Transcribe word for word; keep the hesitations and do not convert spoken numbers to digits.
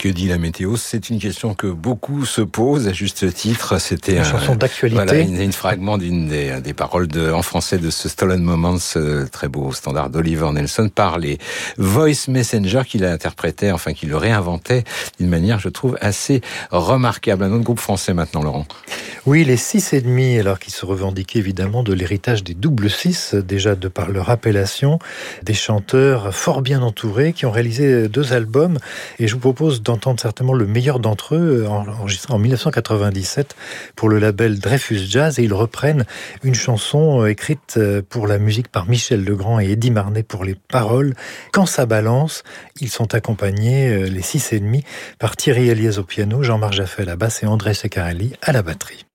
Que dit la météo? C'est une question que beaucoup se posent à juste titre. C'était une un, chanson d'actualité. Voilà, une, une fragment d'une des, des paroles de, en français de ce Stolen Moments, ce très beau standard d'Oliver Nelson, par les Voice Messenger qu'il a interprété, enfin qu'il le réinventait d'une manière, je trouve, assez remarquable. Un autre groupe français maintenant, Laurent. Oui, les six et demi, alors qu'ils se revendiquaient évidemment de l'héritage des double six, déjà de par leur appellation, des chanteurs fort bien entourés qui ont réalisé deux albums. Et je vous propose d'entendre certainement le meilleur d'entre eux, enregistré en dix-neuf cent quatre-vingt-dix-sept pour le label Dreyfus Jazz. Et ils reprennent une chanson écrite pour la musique par Michel Legrand et Eddy Marnay pour les paroles. Quand ça balance, ils sont accompagnés, les six et demi, par Thierry Eliès au piano, Jean-Marc Jaffé à la basse et André Ceccarelli à la batterie.